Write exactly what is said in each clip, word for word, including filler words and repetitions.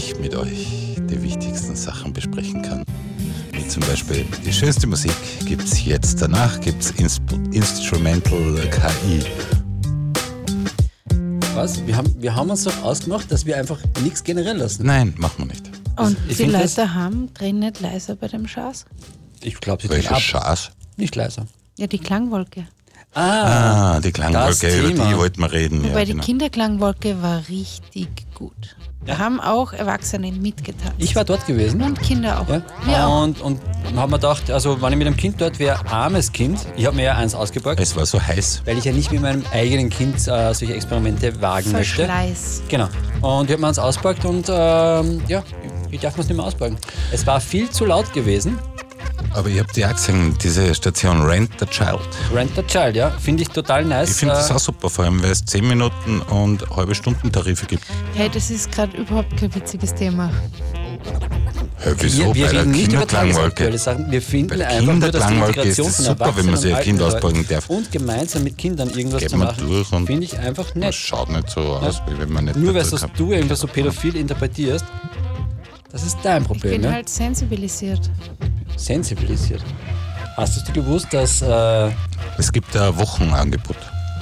ich mit euch die wichtigsten Sachen besprechen kann. Wie zum Beispiel die schönste Musik gibt es jetzt. Danach gibt es Insp- Instrumental K I. Was? Wir haben, wir haben uns doch ausgemacht, dass wir einfach nichts generell lassen. Nein, machen wir nicht. Und ich die find Leute das- haben, drehen nicht leiser bei dem Schaß? Ich glaube, sie Welcher ab. Schaß? Nicht leiser. Ja, die Klangwolke. Ah, die das Klangwolke, über Thema. die wollten wir reden. Wobei Ja, die genau. Kinderklangwolke war richtig gut. Da Ja. haben auch Erwachsene mitgetanzt. Ich war dort gewesen. Und Kinder auch. Ja? Wir auch. Und, und habe mir gedacht, also wenn ich mit einem Kind dort wäre, armes Kind, ich habe mir ja eins ausgeborgt, Es war so heiß. weil ich ja nicht mit meinem eigenen Kind äh, solche Experimente wagen möchte. Verschleiß. Genau. Und ich habe mir eins ausgeborgt und ähm, ja, ich darf mir es nicht mehr ausborgen. Es war viel zu laut gewesen. Aber ihr habt ja auch gesehen, diese Station Rent the Child. Rent the Child, ja, finde ich total nice. Ich finde das Äh, auch super, vor allem weil es zehn Minuten und halbe Stunden Tarife gibt. Hey, das ist gerade überhaupt kein witziges Thema. Hä, wieso? wir, wir Bei der reden nicht über Kinderklangwolke. tagesaktuelle Sachen. Wir Bei finden der einfach nur, dass die Kinderklangwolke Integration ist von es super, wenn man Erwachsenen sich ein und Kind alten ausborgen Leuten darf. und gemeinsam mit Kindern irgendwas Geht zu man machen, durch und finde ich einfach das nett. schaut nicht so aus, wie wenn man nicht Nur weil dazu das kann. du irgendwas so pädophil interpretierst, das ist dein Ich Problem. bin Ne? halt sensibilisiert. Sensibilisiert. Hast du gewusst, dass äh, Es gibt ein Wochenangebot.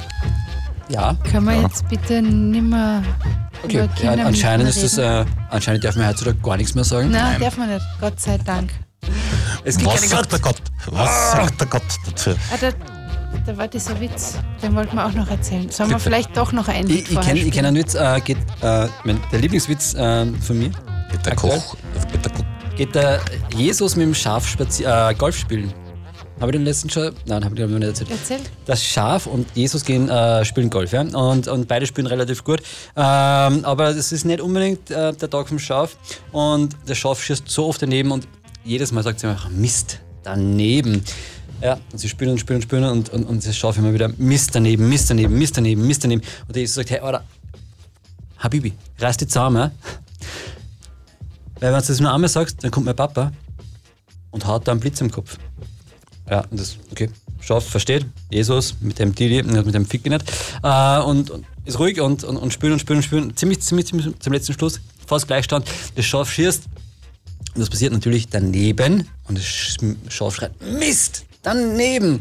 ja, Können wir Ja. jetzt bitte nimmer okay, über ja, Kinder anscheinend ist das, reden? äh, anscheinend darf man heutzutage gar nichts mehr sagen. Nein, darf man nicht. Gott sei Dank. Es gibt Was keine sagt der Gott? Was sagt der Gott dazu? Ah, da, da war dieser Witz. Den wollten wir auch noch erzählen. Sollen wir Bitte. vielleicht doch noch ein Lied Ich, ich vorher kenne ich kenn spielen? einen Witz, äh, geht, äh, mein, der Lieblingswitz äh, von mir. Mit der Aktuell? Koch. Mit der Koch. Geht der Jesus mit dem Schaf spazi- äh, Golf spielen. Habe ich den letzten schon? Nein, habe ich glaube ich noch nicht erzählt. Erzähl. Das Schaf und Jesus gehen äh, spielen Golf, ja? und, und beide spielen relativ gut. Ähm, aber das ist nicht unbedingt äh, der Tag vom Schaf. Und der Schaf schießt so oft daneben und jedes Mal sagt sie einfach, Mist, daneben. Ja, und sie spielen und spielen und spielen und, und, und das Schaf immer wieder, Mist daneben, Mist daneben, Mist daneben, Mist daneben. Und der Jesus sagt, hey, Alter, Habibi, reiß dich zusammen. Ja? Weil wenn du das nur einmal sagst, dann kommt mein Papa und haut da einen Blitz im Kopf. Ja, und das, okay, Schaf versteht, Jesus mit dem Dili, mit dem Fick nicht, äh, und, und ist ruhig und, und, und spüren und spüren und spüren, ziemlich, ziemlich, ziemlich zum letzten Schluss, fast Gleichstand, das Schaf schießt und das passiert natürlich daneben und das Schaf schreit, Mist, daneben.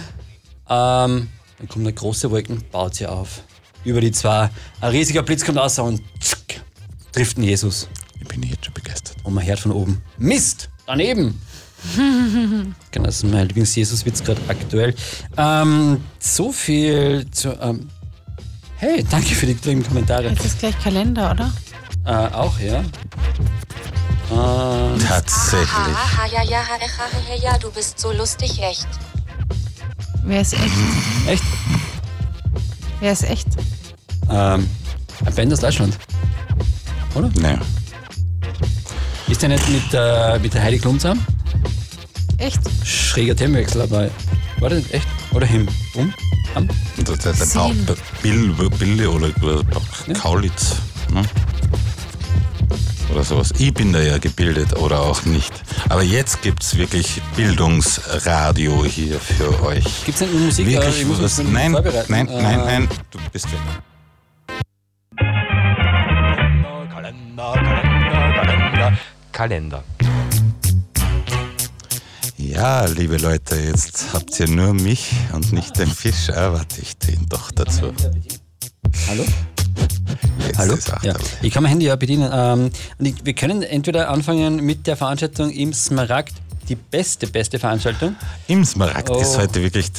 Ähm, dann kommt eine große Wolken, baut sie auf, über die zwei, ein riesiger Blitz kommt raus und tschick, trifft den Jesus Ich bin jetzt schon begeistert. und man hört von oben, Mist, daneben. Genau, das ist mein Lieblings-Jesus-Witz gerade aktuell. Ähm, so viel zu. Ähm, hey, danke für die tollen Kommentare. Jetzt ist gleich Kalender, oder? Äh, auch, ja. Ähm, Tatsächlich. Ha, ja, ja, ha, ha, ha, ja, du bist so lustig, echt. Wer ist echt? echt? Wer ist echt? Ähm, ein Band aus Deutschland. Oder? Nee. Ist der nicht mit, äh, mit der Heidi Klum zusammen? Echt? Schräger Themenwechsel, aber war der nicht echt? Oder him? Um? Am? Der, der, der Sil. Paul, Bill, Bill oder, oder Kaulitz. Ne? Oder sowas. Ich bin da ja gebildet oder auch nicht. Aber jetzt gibt es wirklich Bildungsradio hier für euch. Gibt's nicht nur Musik? Äh, Wirklich ich muss mich was? ein bisschen Nein, vorbereiten. nein, Äh, nein, nein. Du bist weg. Kalender, Kalender, Kalender, Kalender. Ja, liebe Leute, jetzt habt ihr nur mich und nicht den Fisch. Ah, warte, ich tue ihn doch dazu. Hallo? Jetzt Hallo? ist auch Ja. dabei. Ich kann mein Handy ja bedienen. Ähm, und ich, wir können entweder anfangen mit der Veranstaltung im Smaragd, die beste, beste Veranstaltung. Im Smaragd Oh. ist heute wirklich